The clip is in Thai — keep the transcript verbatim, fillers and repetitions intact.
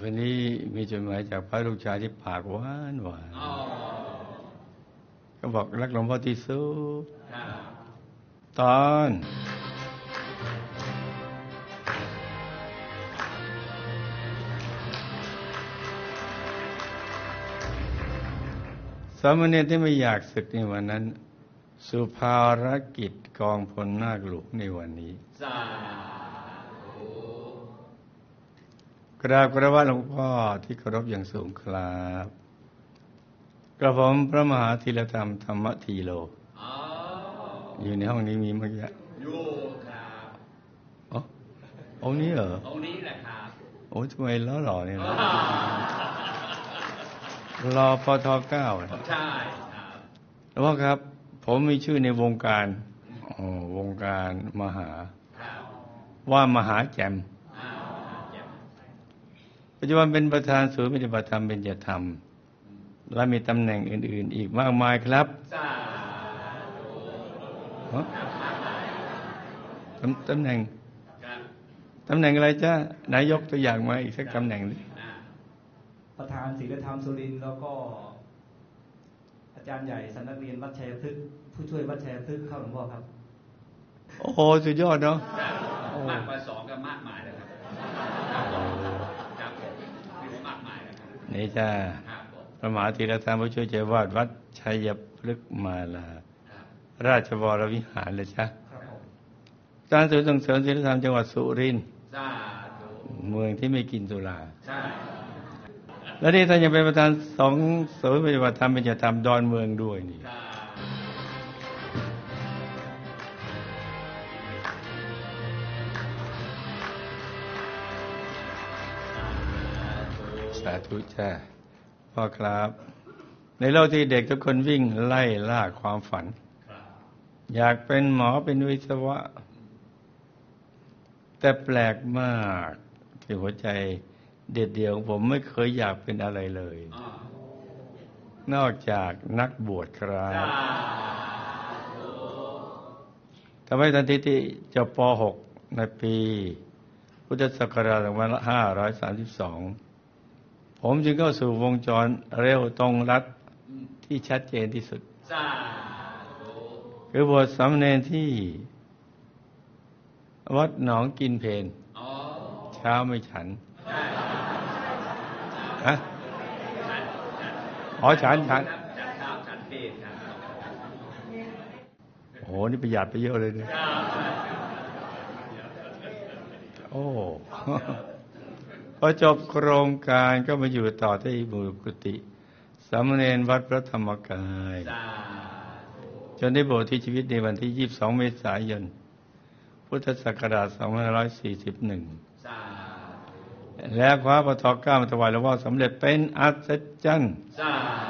วันนี้มีจดหมายจากพระลูกชายที่ปากหวานหวานก็บอกรักหลวงพ่อที่สุดตอนสามเณรที่ไม่อยากศึกในวันนั้นสุภารกิจกองพลนาคหลวงในวันนี้กราบกระว่าหลวงพ่อที่เคารพอย่างสูงครับกระผมพระมหาธีรธรรมธรรมธีโลอยู่ในห้องนี้มีมั้ยยะอยู่ครับอ๋อองค์นี้เหรอองค์นี้แหละครับโอ้ทำไมล้อหล่อเนี่ยนะรอปทเก้าใช่ครับหลวงพ่อครับผมมีชื่อในวงการอ๋อวงการมหาว่ามหาแจ่มปัจจุบันเป็นประธานศูนย์ปฏิบัติธรรมเบญจธรรมและมีตำแหน่งอื่นๆอีกมากมายครับตำตำแหน่งตำแหน่งอะไรจ้านายกตัวอย่างมาอีกสักตำแหน่งนี้ประธานศีลธรรมสุรินทร์แล้วก็อาจารย์ใหญ่สำนักเรียนวัดชัยพฤกษ์ผู้ช่วยวัดชัยพฤกษ์เข้าหลวงพ่อครับโอ้โหสุดยอดเนาะมากกว่าสองก็มากมายเลยครับครับผมมีมากมายเลยครับนี่จ้าพระมหาธีรธรรมผู้ช่วยเจ้าวาดวัดชัยพฤกษ์มาลาราชวรวิหารเลยจ้ะการศูนย์ส่งเสริมศีลธรรมจังหวัดสุรินทร์เมืองที่ไม่กินสุราและนี่ท่านยังเป็นประธานสองศูนย์ปฏิบัติธรรมเบญจธรรมดอนเมืองด้วยนี่สาธุจ้าพ่อครับในโลกที่เด็กทุกคนวิ่งไล่ล่าความฝันอยากเป็นหมอเป็นวิศวะแต่แปลกมากที่หัวใจเด็ดเดี่ยวของผมไม่เคยอยากเป็นอะไรเลยนอกจากนักบวชครับทำให้ทันทีที่จบป หก ในปีพุทธศักราชสองพันห้าร้อยสามสิบสองผมจึงเข้าสู่วงจรเร็วตรงรัดที่ชัดเจนที่สุดคือบวชสามเณรที่วัดหนองกินเพลเช้าไม่ฉันฮะอ๋อฉันฉันโอ้นี่ประหยัดไปเยอะเลยเนี่ยโอ้พอจบโครงการก็มาอยู่ต่อที่หมู่กุฏิสามเณรวัดพระธรรมกายจนได้บวชที่ชีวิตในวันที่ยี่สิบสองเมษายนพุทธศักราชสองพันห้าร้อยสี่สิบเอ็ดแล้วคว้าปทเก้ามาถวายหลวงพ่อสำเร็จเป็นอัศจรรย์